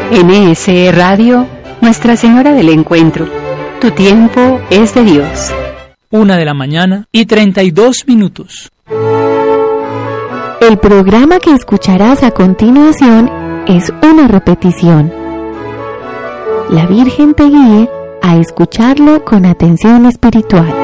NSE Radio, Nuestra Señora del Encuentro. Tu tiempo es de Dios. 1:32 a.m. El programa que escucharás a continuación es una repetición. La Virgen te guíe a escucharlo con atención espiritual.